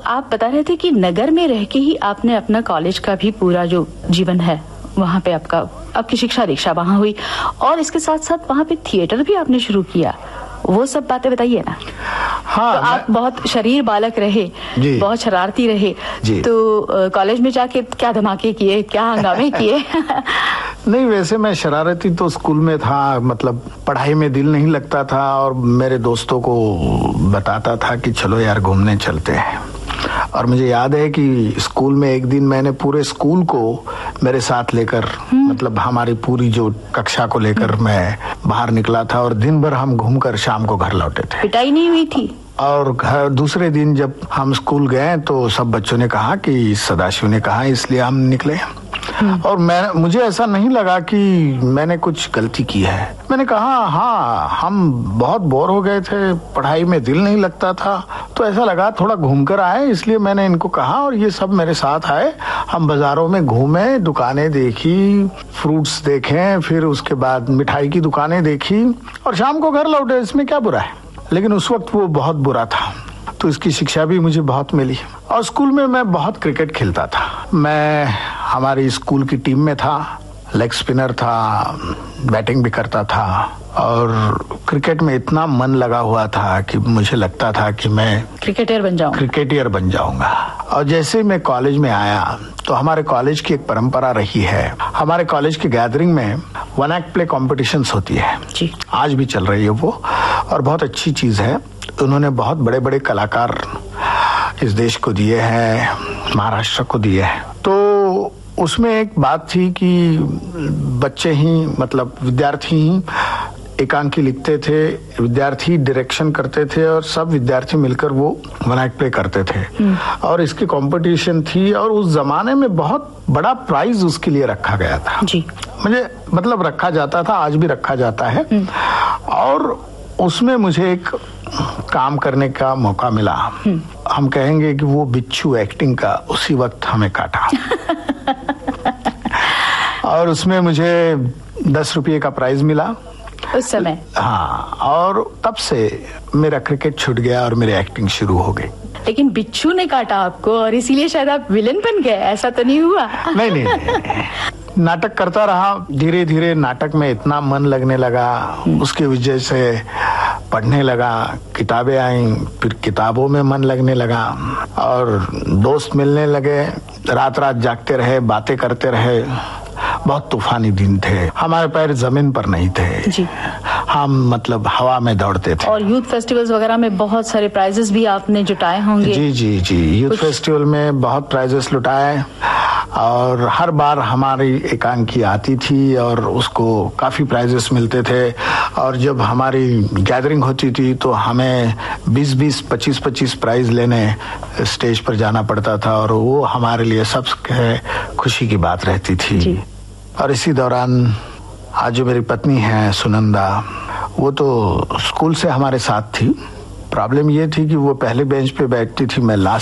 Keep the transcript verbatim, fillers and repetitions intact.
आप बता रहे थे कि नगर में रह के ही आपने अपना कॉलेज का भी पूरा जो जीवन है वहाँ पे आपका आपकी शिक्षा दीक्षा वहाँ हुई, और इसके साथ साथ वहाँ पे थिएटर भी आपने शुरू किया। वो सब बातें बताइए ना। हाँ, तो आप बहुत शरीर बालक रहे, बहुत शरारती रहे, तो कॉलेज में जाके क्या धमाके किए, क्या हंगामे किए? नहीं, वैसे मैं शरारती तो स्कूल में था, मतलब पढ़ाई में दिल नहीं लगता था और मेरे दोस्तों को बताता था कि चलो यार घूमने चलते हैं। और मुझे याद है कि स्कूल में एक दिन मैंने पूरे स्कूल को मेरे साथ लेकर, मतलब हमारी पूरी जो कक्षा को लेकर मैं बाहर निकला था और दिन भर हम घूमकर शाम को घर लौटे थे। पिटाई नहीं हुई थी? और घर दूसरे दिन जब हम स्कूल गए तो सब बच्चों ने कहा कि सदाशिव ने कहा, इसलिए हम निकले। और मैं मुझे ऐसा नहीं लगा कि मैंने कुछ गलती की है। मैंने कहा हाँ, हम बहुत बोर हो गए थे, पढ़ाई में दिल नहीं लगता था, तो ऐसा लगा थोड़ा घूमकर आए, इसलिए मैंने इनको कहा और ये सब मेरे साथ आए। हम बाजारों में घूमे, दुकानें देखी, फ्रूट्स देखे, फिर उसके बाद मिठाई की दुकानें देखी और शाम को घर लौटे। इसमें क्या बुरा है? लेकिन उस वक्त वो बहुत बुरा था, तो इसकी शिक्षा भी मुझे बहुत मिली। और स्कूल में मैं बहुत क्रिकेट खेलता था। मैं हमारी स्कूल की टीम में था, लेग स्पिनर था, बैटिंग भी करता था और क्रिकेट में इतना मन लगा हुआ था कि मुझे लगता था कि मैं क्रिकेटर बन जाऊंगा क्रिकेटर बन जाऊंगा। और जैसे मैं कॉलेज में आया तो हमारे कॉलेज की एक परंपरा रही है, हमारे कॉलेज की गैदरिंग में वन एक्ट प्ले कॉम्पिटिशन्स होती है जी। आज भी चल रही है वो, और बहुत अच्छी चीज है। उन्होंने बहुत बड़े बड़े कलाकार इस देश को दिए हैं, महाराष्ट्र को दिए हैं। तो उसमें एक बात थी कि बच्चे ही, मतलब विद्यार्थी ही एकांकी लिखते थे, विद्यार्थी डायरेक्शन करते थे और सब विद्यार्थी मिलकर वो वन एक्ट प्ले करते थे। और इसकी कंपटीशन थी और उस जमाने में बहुत बड़ा प्राइज उसके लिए रखा गया था जी। मुझे मतलब रखा जाता था, आज भी रखा जाता है। और उसमें मुझे एक काम करने का मौका मिला। हम कहेंगे कि वो बिच्छू एक्टिंग का उसी वक्त हमें काटा। और उसमें मुझे दस रुपये का प्राइज मिला उस समय। हाँ, और तब से मेरा क्रिकेट छूट गया और मेरी एक्टिंग शुरू हो गई। लेकिन बिच्छू ने काटा आपको और इसीलिए शायद आप विलन बन गए, ऐसा तो नहीं हुआ? नहीं नहीं, नहीं। नाटक करता रहा, धीरे धीरे नाटक में इतना मन लगने लगा, उसकी वजह से पढ़ने लगा, किताबें आई, फिर किताबों में मन लगने लगा और दोस्त मिलने लगे, रात रात जागते रहे, बातें करते रहे। बहुत तूफानी दिन थे, हमारे पैर जमीन पर नहीं थे जी। हम मतलब हवा में दौड़ते थे। और यूथ फेस्टिवल्स वगैरह में बहुत सारे प्राइजेस भी आपने जुटाए होंगे? जी जी जी, यूथ फेस्टिवल में बहुत प्राइजेस लुटाए और हर बार हमारी एकांकी आती थी और उसको काफी प्राइजेस मिलते थे। और जब हमारी गैदरिंग होती थी तो हमें बीस बीस पच्चीस पच्चीस प्राइज लेने स्टेज पर जाना पड़ता था और वो हमारे लिए सबसे खुशी की बात रहती थी जी। और इसी दौरान आज जो मेरी पत्नी है सुनंदा, वो तो स्कूल से हमारे साथ थी। प्रॉब्लम ये थी कि वो पहले बेंच पे बैठती थी, मैं लास्ट